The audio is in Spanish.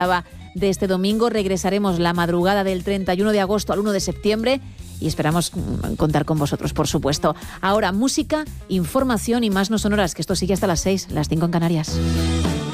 de este domingo. Regresaremos la madrugada del 31 de agosto al 1 de septiembre y esperamos contar con vosotros, por supuesto. Ahora, música, información y más no sonoras, que esto sigue hasta las 6, las 5 en Canarias.